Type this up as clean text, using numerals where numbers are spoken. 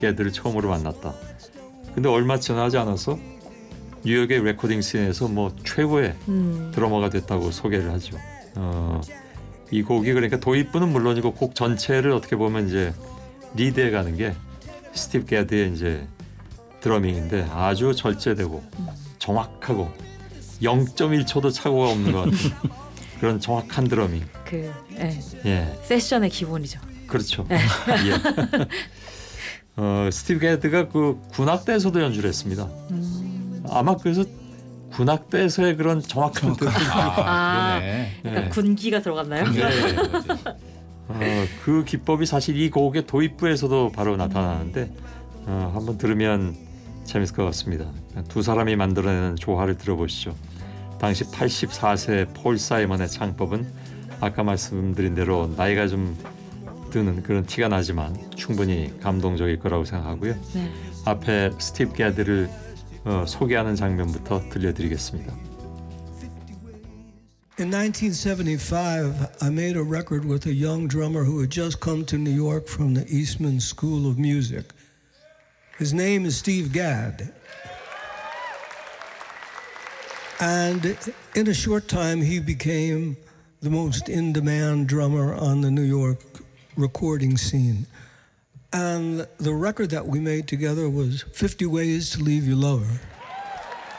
걔들을 처음으로 만났다. 근데 얼마 지나지 않아서 뉴욕의 레코딩 씬에서 뭐 최고의 드러머가 됐다고 소개를 하죠. 이 곡이 그러니까 도입부는 물론이고 곡 전체를 어떻게 보면 이제 리드해 가는 게 스티브 게드의 이제 드러밍인데 아주 절제되고 정확하고 0.1초도 착오가 없는 것 같은 그런 정확한 드러밍. 예. 세션의 기본이죠. 그렇죠. 예. 스티브 게드가 그 군악대에서도 연주를 했습니다. 아마 그래서 군악대에서의 그런 정확한 드러밍. 그러네. 약간 군기가 들어갔나요? 그 기법이 사실 이 곡의 도입부에서도 바로 나타나는데 한번 들으면 재밌을 것 같습니다. 두 사람이 만들어내는 조화를 들어보시죠. 당시 84세 폴 사이먼의 창법은 아까 말씀드린 대로 나이가 좀 드는 그런 티가 나지만 충분히 감동적일 거라고 생각하고요. 네. 앞에 스티브 게드를 소개하는 장면부터 들려드리겠습니다. In 1975, I made a record with a young drummer who had just come to New York from the Eastman School of Music. His name is Steve Gadd. And in a short time, he became the most in-demand drummer on the New York recording scene. And the record that we made together was 50 Ways to Leave Your Lover.